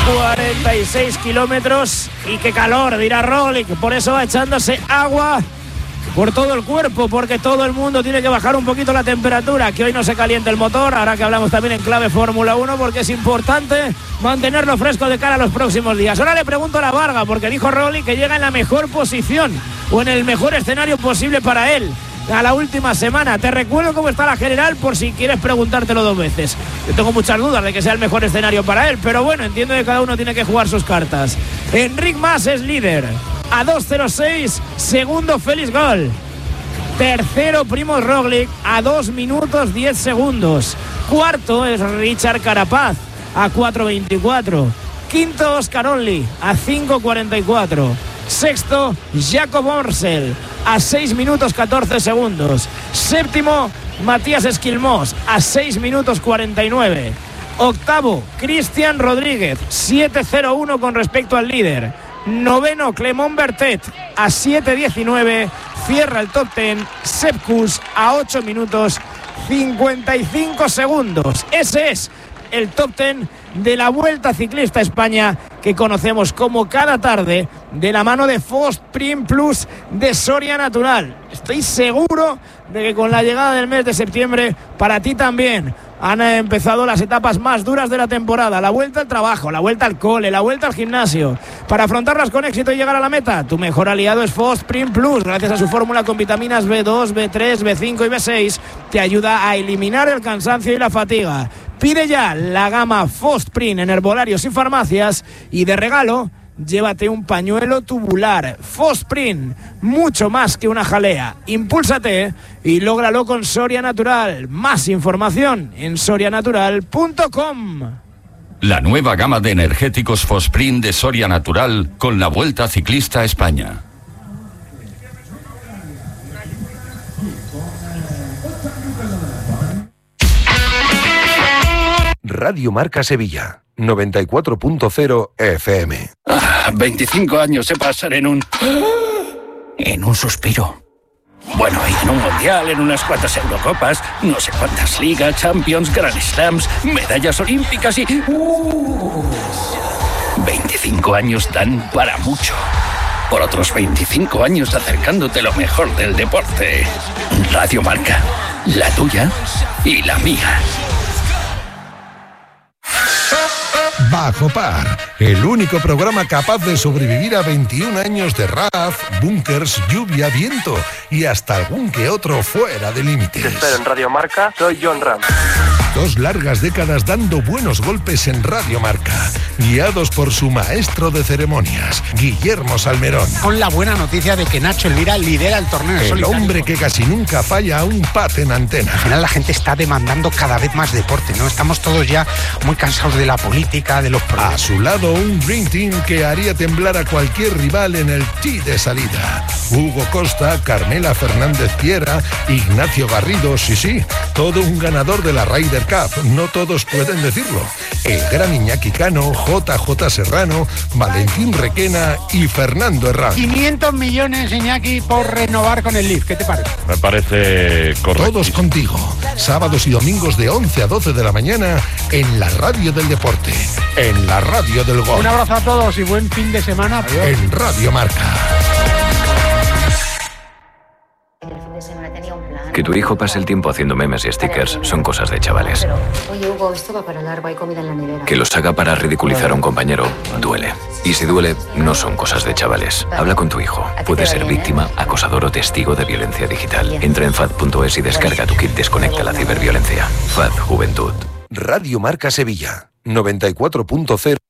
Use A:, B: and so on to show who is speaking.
A: 46 kilómetros y qué calor, dirá Roglic. Por eso va echándose agua por todo el cuerpo, porque todo el mundo tiene que bajar un poquito la temperatura, que hoy no se caliente el motor, ahora que hablamos también en clave Fórmula 1, porque es importante mantenerlo fresco de cara a los próximos días. Ahora le pregunto a la Varga, porque dijo Roglic que llega en la mejor posición o en el mejor escenario posible para él a la última semana. Te recuerdo cómo está la general por si quieres preguntártelo 2 veces. Yo tengo muchas dudas de que sea el mejor escenario para él, pero bueno, entiendo que cada uno tiene que jugar sus cartas. Enric Mas es líder a 2:06, segundo Félix Gol, tercero Primož Roglic a 2 minutos 10 segundos, cuarto es Richard Carapaz a 4:24, quinto Oscar Onley a 5:44, sexto Jakob Orsel a 6 minutos 14 segundos, séptimo Matías Esquilmós a 6 minutos 49, octavo Cristian Rodríguez 7:01 con respecto al líder, noveno Clement Bertet a 7:19, cierra el top 10 Sepp Kuss a 8 minutos 55 segundos. Ese es el top 10 de la Vuelta Ciclista España que conocemos como cada tarde de la mano de Fosprint Plus de Soria Natural. Estoy seguro de que con la llegada del mes de septiembre para ti también han empezado las etapas más duras de la temporada, la vuelta al trabajo, la vuelta al cole, la vuelta al gimnasio. Para afrontarlas con éxito y llegar a la meta, tu mejor aliado es Fosprint Plus. Gracias a su fórmula con vitaminas B2, B3, B5 y B6, te ayuda a eliminar el cansancio y la fatiga. Pide ya la gama Fosprint en herbolarios y farmacias y de regalo llévate un pañuelo tubular. Fosprint, mucho más que una jalea. Impúlsate y lógralo con Soria Natural. Más información en sorianatural.com.
B: La nueva gama de energéticos Fosprint de Soria Natural con la Vuelta Ciclista España.
C: Radio Marca Sevilla, 94.0 FM.
D: 25 años se pasan en un suspiro. Bueno, y en un mundial, en unas cuantas Eurocopas, no sé cuántas ligas, Champions, Grand Slams, medallas olímpicas y... 25 años dan para mucho. Por otros 25 años acercándote lo mejor del deporte. Radio Marca, la tuya y la mía.
C: Bajo Par, el único programa capaz de sobrevivir a 21 años de RAF, búnkers, lluvia, viento y hasta algún que otro fuera de límites.
E: Te espero en Radio Marca, soy John Ram.
C: 2 largas décadas dando buenos golpes en Radio Marca, guiados por su maestro de ceremonias, Guillermo Salmerón.
F: Con la buena noticia de que Nacho Elvira lidera el torneo
C: El
F: solitario.
C: hombre que casi nunca falla a un pat en antena.
F: Al final la gente está demandando cada vez más deporte, ¿no? Estamos todos ya muy cansados de la política, de los problemas.
C: A su lado un Dream Team que haría temblar a cualquier rival en el tee de salida. Hugo Costa, Carmela Fernández Piera, Ignacio Garrido, sí, todo un ganador de la Ryder Cup, no todos pueden decirlo. El gran Iñaki Cano, JJ Serrano, Valentín Requena y Fernando Herrán.
F: 500 millones, Iñaki, por renovar con el Leaf. ¿Qué te parece?
G: Me parece correcto.
C: Todos contigo, sábados y domingos de 11 a 12 de la mañana en la radio del deporte, en la radio del gol.
F: Un abrazo a todos y buen fin de semana. Adiós.
C: En Radio Marca.
H: Que tu hijo pase el tiempo haciendo memes y stickers son cosas de chavales.
I: Oye, Hugo, esto va para largo, hay comida en la nevera.
H: Que los haga para ridiculizar a un compañero duele. Y si duele, no son cosas de chavales. Habla con tu hijo. Puede ser víctima, acosador o testigo de violencia digital. Entra en FAD.es y descarga tu kit Desconecta la ciberviolencia. FAD Juventud.
C: Radio Marca Sevilla, 94.0.